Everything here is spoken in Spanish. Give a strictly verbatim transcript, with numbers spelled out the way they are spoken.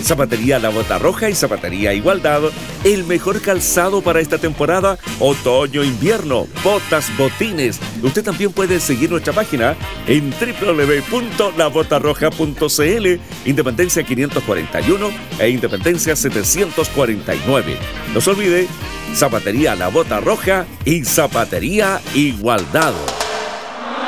Zapatería La Bota Roja y Zapatería Igualdad, el mejor calzado para esta temporada, otoño-invierno, botas, botines. Usted también puede seguir nuestra página en doble u doble u doble u punto la bota roja punto c l, Independencia quinientos cuarenta y uno e Independencia setecientos cuarenta y nueve. No se olvide, Zapatería La Bota Roja y Zapatería Igualdad.